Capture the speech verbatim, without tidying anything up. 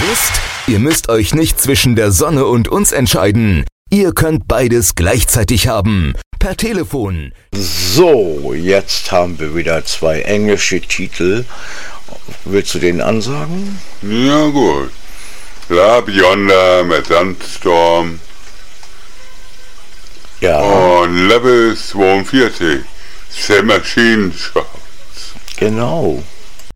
Wisst, ihr müsst euch nicht zwischen der Sonne und uns entscheiden. Ihr könnt beides gleichzeitig haben. Per Telefon. So, jetzt haben wir wieder zwei englische Titel. Willst du den ansagen? Ja gut. Love Yonder mit Sandstorm. Ja. Und Level zweiundvierzig. The Machine Shots. Genau.